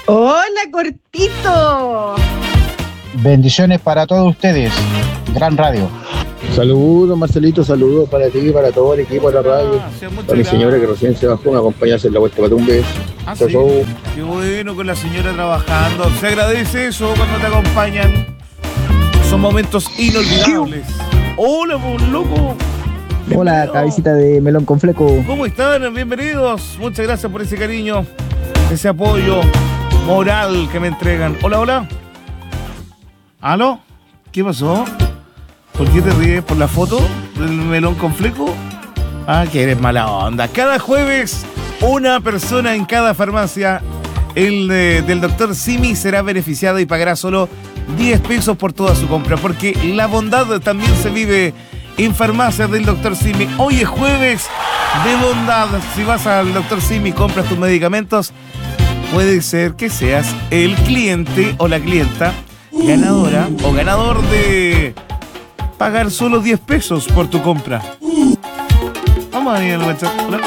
Hola, Cortito. Bendiciones para todos ustedes. Gran radio. Saludos, Marcelito, saludos para ti, para todo el equipo de la radio. Para mi señora que recién se bajó, me acompaña a hacer la vuelta para un beso. Sí. Qué bueno con la señora trabajando. Se agradece eso cuando te acompañan. Son momentos inolvidables. Hola, por loco. Hola, cabecita de melón con fleco. ¿Cómo están? Bienvenidos. Muchas gracias por ese cariño, ese apoyo moral que me entregan. Hola, hola. ¿Aló? ¿Qué pasó? ¿Por qué te ríes? ¿Por la foto del melón con fleco? Ah, que eres mala onda. Cada jueves, una persona en cada farmacia del Dr. Simi será beneficiada y pagará solo 10 pesos por toda su compra, porque la bondad también se vive en farmacias del Dr. Simi. Hoy es jueves de bondad. Si vas al Dr. Simi y compras tus medicamentos, puede ser que seas el cliente o la clienta ganadora o ganador de pagar solo 10 pesos por tu compra. Vamos a ir al WhatsApp. Hola.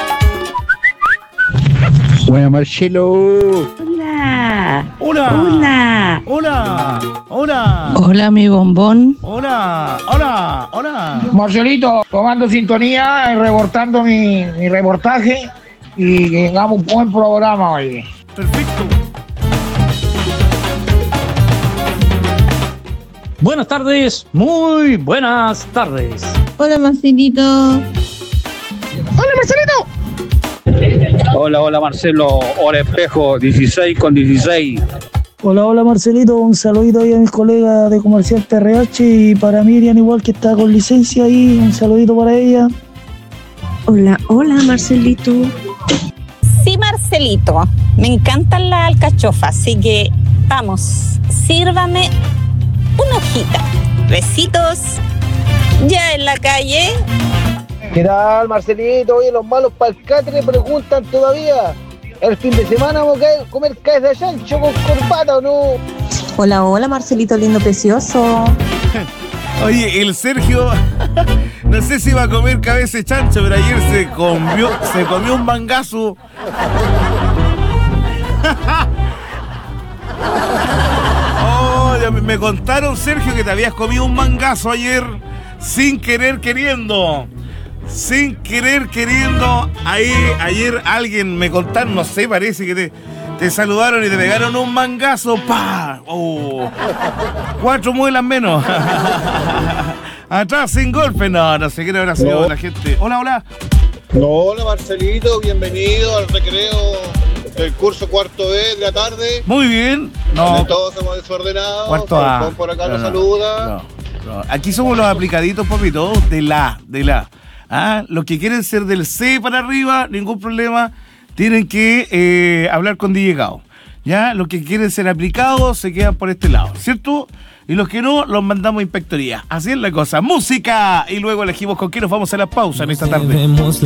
Buena, Marcelo. Hola. Hola. Hola. Hola. Hola. Hola, mi bombón. Hola. Hola. Hola. Marcelito, tomando sintonía y reportando mi reportaje y que tengamos un buen programa hoy. Perfecto. Buenas tardes, muy buenas tardes. Hola, Marcelito. ¡Hola, Marcelito! Hola, Marcelo. Hola, Espejo, 16 con 16. Hola, Marcelito. Un saludito ahí a mis colegas de Comercial TRH y para Miriam, igual que está con licencia ahí. Un saludito para ella. Hola, Marcelito. Sí, Marcelito. Me encantan las alcachofas, así que vamos, sírvame una hojita. Besitos. Ya en la calle. ¿Qué tal, Marcelito? Oye, los malos palcatres preguntan todavía. ¿El fin de semana vamos a comer cabeza de chancho con corbata o no? Hola, Marcelito, lindo, precioso. Oye, el Sergio, no sé si iba a comer cabeza de chancho, pero ayer se comió un mangazo. Oh, me contaron, Sergio, que te habías comido un mangazo ayer sin querer queriendo. Sin querer queriendo. Ahí, ayer alguien me contaron, no sé, parece que te saludaron y te pegaron un mangazo. ¡Pah! Oh. 4 muelas menos. Atrás sin golpe. No sé qué habrá sido la gente. Hola. Hola, Marcelito, bienvenido al recreo del curso cuarto B de la tarde. Muy bien. No. Todos somos desordenados. Cuarto A. Por acá nos saluda. No. Aquí somos los aplicaditos, papito, de la. Los que quieren ser del C para arriba, ningún problema. Tienen que hablar con DJ Gao. ¿Ya? Los que quieren ser aplicados se quedan por este lado, ¿cierto? Y los que no, los mandamos a inspectoría. Así es la cosa. ¡Música! Y luego elegimos con qué nos vamos a la pausa en esta tarde.